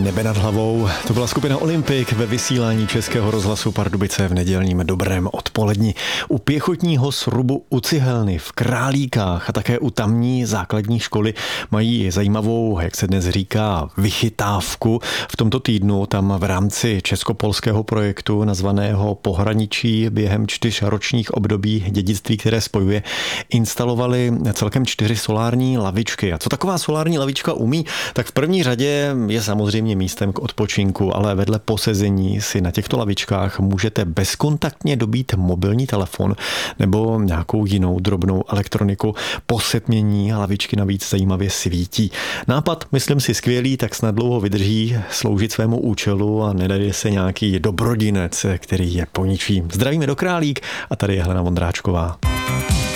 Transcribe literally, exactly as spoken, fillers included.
Nebe nad hlavou. To byla skupina Olympik ve vysílání Českého rozhlasu Pardubice v nedělním dobrém odpoledni. U pěchotního srubu u Cihelny v Králíkách a také u tamní základní školy mají zajímavou, jak se dnes říká, vychytávku. V tomto týdnu tam v rámci českopolského projektu nazvaného Pohraničí během čtyř ročních období dědictví, které spojuje, instalovali celkem čtyři solární lavičky. A co taková solární lavička umí? Tak v první řadě je samozřejmě místem k odpočinku, ale vedle posezení si na těchto lavičkách můžete bezkontaktně dobít mobilní telefon nebo nějakou jinou drobnou elektroniku. Po setmění lavičky navíc zajímavě svítí. Nápad, myslím si, skvělý, tak snad dlouho vydrží sloužit svému účelu a nedajde se nějaký dobrodinec, který je poničí. Zdravíme do Králík a tady je Helena Vondráčková.